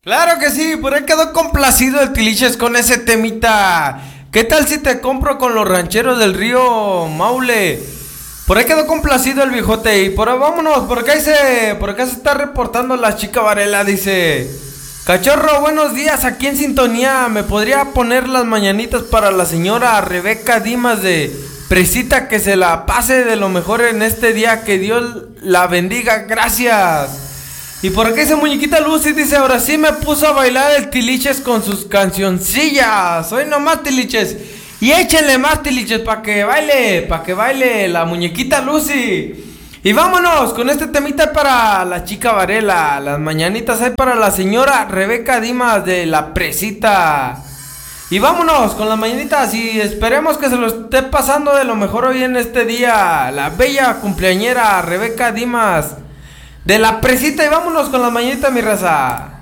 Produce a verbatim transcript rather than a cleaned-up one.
Claro que sí, por ahí quedó complacido el Tiliches con ese temita. ¿Qué tal si te compro con los rancheros del río Maule? Por ahí quedó complacido el viejote. Y por ahí vámonos, por acá se, por acá se está reportando la chica Varela. Dice: Cachorro, buenos días, aquí en sintonía. ¿Me podría poner las mañanitas para la señora Rebeca Dimas de Presita? Que se la pase de lo mejor en este día. Que Dios la bendiga, gracias. Y por acá esa muñequita Lucy dice: ahora sí me puso a bailar el Tiliches con sus cancioncillas. Hoy nomás, Tiliches. Y échenle más, Tiliches, para que baile, para que baile la muñequita Lucy. Y vámonos con este temita para la chica Varela. Las mañanitas hay para la señora Rebeca Dimas de La Presita. Y vámonos con las mañanitas y esperemos que se lo esté pasando de lo mejor hoy en este día la bella cumpleañera Rebeca Dimas de La Presita. Y vámonos con las mañanitas, mi raza.